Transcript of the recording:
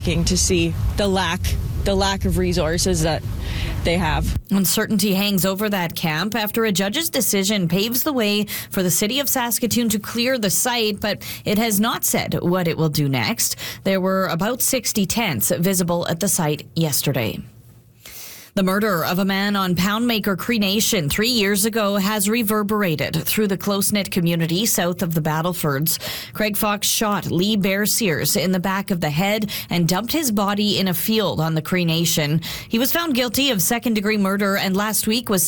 To see the lack of resources that they have. Uncertainty hangs over that camp after a judge's decision paves the way for the city of Saskatoon to clear the site, but it has not said what it will do next. There were about 60 tents visible at the site yesterday. The murder of a man on Poundmaker Cree Nation 3 years ago has reverberated through the close-knit community south of the Battlefords. Craig Fox shot Lee Bear Sears in the back of the head and dumped his body in a field on the Cree Nation. He was found guilty of second-degree murder and last week was